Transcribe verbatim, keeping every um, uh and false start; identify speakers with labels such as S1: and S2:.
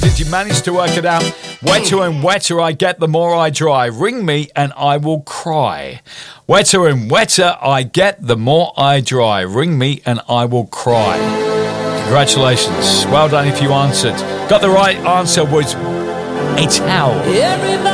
S1: Did you manage to work it out? Wetter and wetter I get, the more I dry. Ring me and I will cry. Wetter and wetter I get, the more I dry. Ring me and I will cry. Congratulations. Well done if you answered. Got the right answer was a towel.
S2: Everybody